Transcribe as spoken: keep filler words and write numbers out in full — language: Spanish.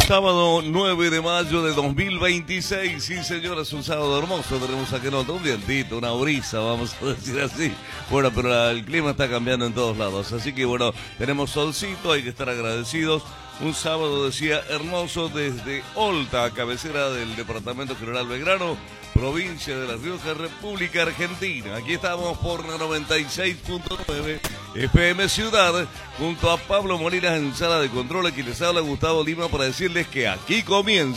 sábado nueve de mayo de dos mil veintiséis. Sí, señores, un sábado hermoso. Tenemos aquí nota, un vientito, una brisa, vamos a decir así. Bueno, pero la, el clima está cambiando en todos lados. Así que bueno, tenemos solcito, hay que estar agradecidos. Un sábado, decía, hermoso desde Olta, cabecera del departamento General Belgrano, provincia de La Rioja, República Argentina. Aquí estamos por la noventa y seis punto nueve F M Ciudad, junto a Pablo Molina en sala de control, a quien les habla Gustavo Lima, para decirles que aquí comienza